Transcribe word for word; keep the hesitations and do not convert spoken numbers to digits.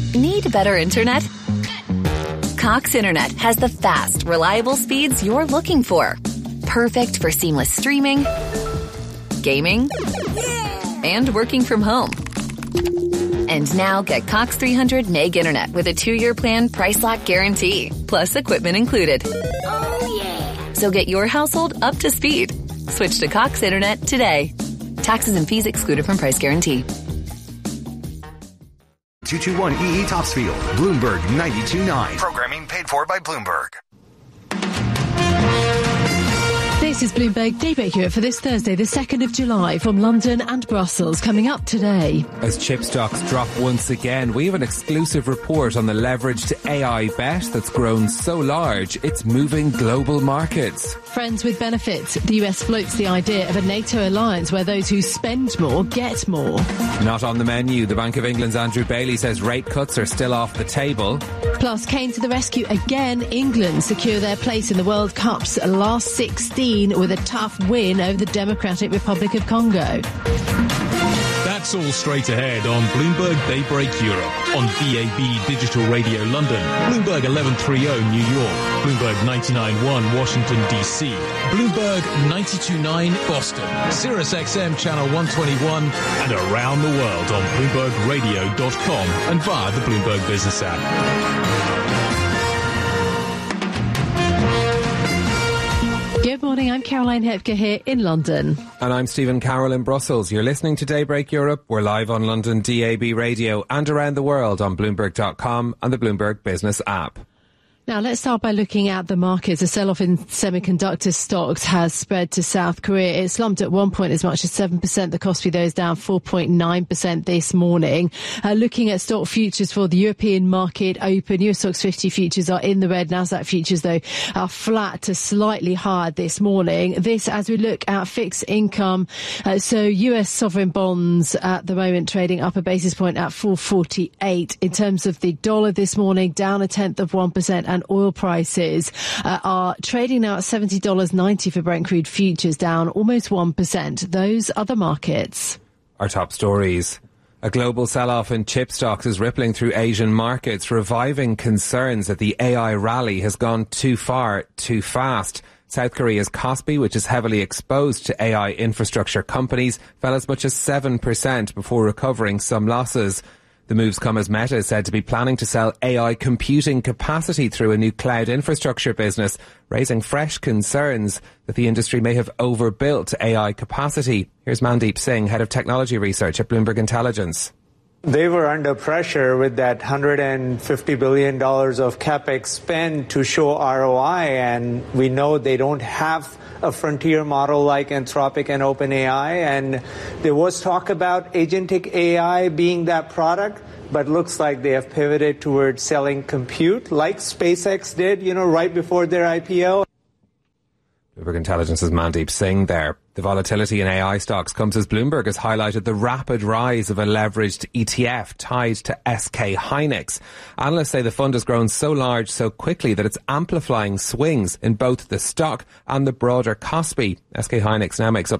Need better internet? Cox Internet has the fast, reliable speeds you're looking for. Perfect for seamless streaming, gaming, and working from home. And now get Cox three hundred meg internet with a two-year plan price lock guarantee, plus equipment included. Oh, yeah. So get your household up to speed. Switch to Cox Internet today. Taxes and fees excluded from price guarantee. two two one E E Topsfield, Bloomberg ninety-two point nine. Programming paid for by Bloomberg. This is Bloomberg Daybreak Europe for this Thursday, the second of July, from London and Brussels. Coming up today. As chip stocks drop once again, we have an exclusive report on the leveraged A I bet that's grown so large it's moving global markets. Friends with benefits. The U S floats the idea of a NATO alliance where those who spend more get more. Not on the menu. The Bank of England's Andrew Bailey says rate cuts are still off the table. Plus, Kane to the rescue again. England secure their place in the World Cup's last sixteen with a tough win over the Democratic Republic of Congo. That's all straight ahead on Bloomberg Daybreak Europe, on D A B Digital Radio London, Bloomberg eleven thirty New York, Bloomberg ninety-nine point one Washington D C, Bloomberg ninety-two point nine Boston, Sirius X M Channel one twenty-one, and around the world on Bloomberg Radio dot com and via the Bloomberg Business app. Good morning, I'm Caroline Hepker here in London. And I'm Stephen Carroll in Brussels. You're listening to Daybreak Europe. We're live on London D A B Radio and around the world on Bloomberg dot com and the Bloomberg Business app. Now, let's start by looking at the markets. A sell-off in semiconductor stocks has spread to South Korea. It slumped at one point as much as seven percent. The Kospi, though, is down four point nine percent this morning. Uh, looking at stock futures for the European market open, U S Stocks fifty futures are in the red. Nasdaq futures, though, are flat to slightly higher this morning. This as we look at fixed income. Uh, so U S sovereign bonds at the moment trading up a basis point at four forty-eight. In terms of the dollar this morning, down a tenth of one percent. And oil prices uh, are trading now at seventy dollars ninety for Brent crude futures, down almost one percent. Those are the markets. Our top stories. A global sell-off in chip stocks is rippling through Asian markets, reviving concerns that the A I rally has gone too far, too fast. South Korea's Kospi, which is heavily exposed to A I infrastructure companies, fell as much as seven percent before recovering some losses. The moves come as Meta is said to be planning to sell A I computing capacity through a new cloud infrastructure business, raising fresh concerns that the industry may have overbuilt A I capacity. Here's Mandeep Singh, Head of Technology Research at Bloomberg Intelligence. They were under pressure with that one hundred fifty billion dollars of capex spend to show R O I, and we know they don't have a frontier model like Anthropic and OpenAI, and there was talk about agentic A I being that product, but looks like they have pivoted towards selling compute like SpaceX did, you know, right before their I P O. Bloomberg Intelligence's Mandeep Singh there. The volatility in A I stocks comes as Bloomberg has highlighted the rapid rise of a leveraged E T F tied to S K Hynix. Analysts say the fund has grown so large so quickly that it's amplifying swings in both the stock and the broader Kospi. S K Hynix now makes up